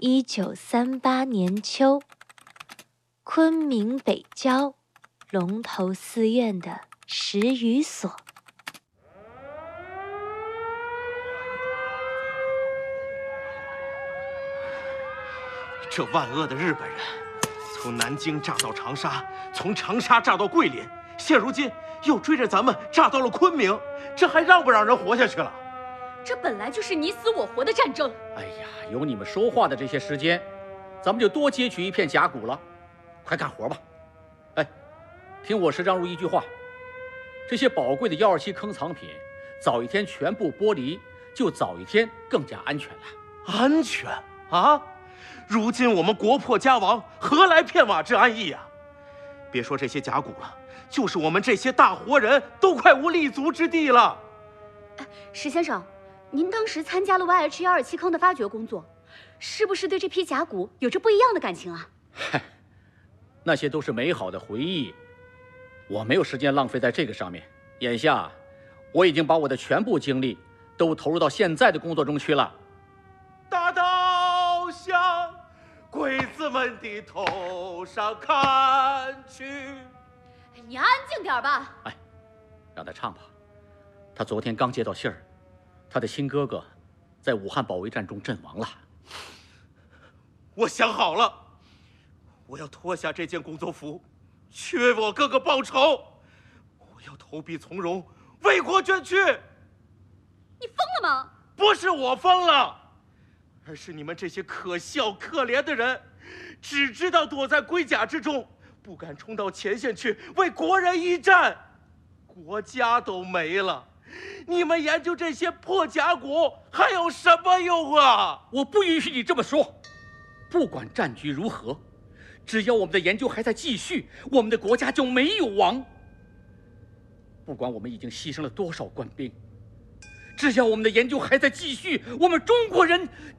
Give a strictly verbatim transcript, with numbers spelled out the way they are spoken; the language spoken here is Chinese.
一九三八年秋，昆明北郊龙头寺院的石语所。 这万恶的日本人，从南京炸到长沙，从长沙炸到桂林，现如今又追着咱们炸到了昆明，这还让不让人活下去了？ 这本来就是你死我活的战争。 哎呀，有你们说话的这些时间，咱们就多截取一片甲骨了，快干活吧！哎，听我石章如一句话，这些宝贵的幺二七坑藏品，早一天全部剥离，就早一天更加安全了。 安全啊！如今我们国破家亡，何来片瓦之安逸呀？别说这些甲骨了，就是我们这些大活人都快无立足之地了。 哎，石先生，您当时参加了 Y H 一二七坑的发掘工作，是不是对这批甲骨有着不一样的感情啊？ 嗨，那些都是美好的回忆，我没有时间浪费在这个上面。眼下，我已经把我的全部精力都投入到现在的工作中去了。 大刀向鬼子们的头上看去。 你安静点吧。 哎，让他唱吧。他昨天刚接到信儿，他的亲哥哥在武汉保卫战中阵亡了。 我想好了，我要脱下这件工作服，去为我哥哥报仇。我要投笔从戎，为国捐躯。 你疯了吗？ 不是我疯了，而是你们这些可笑可怜的人，只知道躲在龟甲之中，不敢冲到前线去为国人一战。国家都没了，你们研究这些破甲骨还有什么用啊？ 我不允许你这么说。不管战局如何，只要我们的研究还在继续，我们的国家就没有亡。不管我们已经牺牲了多少官兵，只要我们的研究还在继续，我们中国人